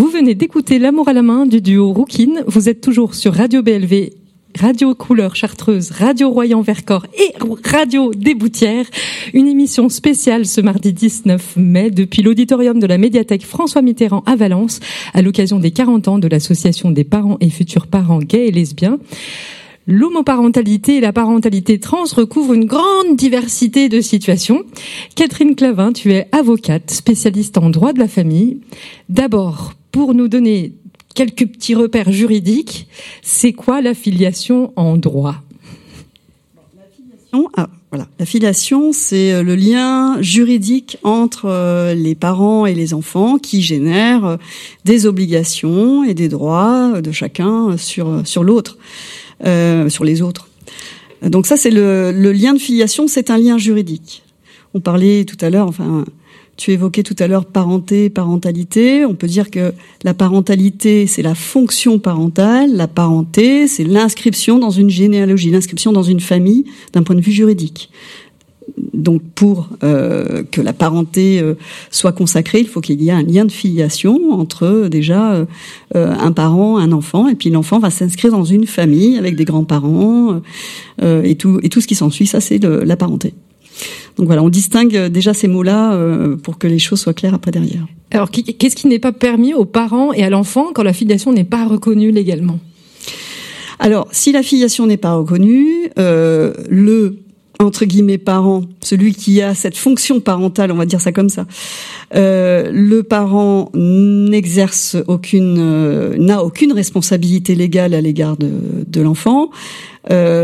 Vous venez d'écouter L'amour à la main du duo Rouquine. Vous êtes toujours sur Radio BLV, Radio Couleur Chartreuse, Radio Royan Vercors et Radio des Boutières. Une émission spéciale ce mardi 19 mai depuis l'auditorium de la médiathèque François Mitterrand à Valence à l'occasion des 40 ans de l'association des parents et futurs parents gays et lesbiens. L'homoparentalité et la parentalité trans recouvrent une grande diversité de situations. Catherine Clavin, tu es avocate, spécialiste en droit de la famille. D'abord, pour nous donner quelques petits repères juridiques, c'est quoi la filiation en droit ? La filiation, c'est le lien juridique entre les parents et les enfants qui génère des obligations et des droits de chacun sur l'autre. Sur les autres. Donc ça, c'est le lien de filiation, c'est un lien juridique. On parlait tout à l'heure, tu évoquais tout à l'heure parentalité. On peut dire que la parentalité, c'est la fonction parentale. La parenté, c'est l'inscription dans une généalogie, l'inscription dans une famille d'un point de vue juridique. Donc pour que la parenté soit consacrée, il faut qu'il y ait un lien de filiation entre déjà un parent, un enfant, et puis l'enfant va s'inscrire dans une famille avec des grands-parents et tout ce qui s'ensuit. Ça, c'est la parenté. Donc voilà, on distingue déjà ces mots-là pour que les choses soient claires après derrière. Alors, qu'est-ce qui n'est pas permis aux parents et à l'enfant quand la filiation n'est pas reconnue légalement ? Alors, si la filiation n'est pas reconnue, entre guillemets parent, celui qui a cette fonction parentale, on va dire ça comme ça, le parent n'a aucune responsabilité légale à l'égard de l'enfant.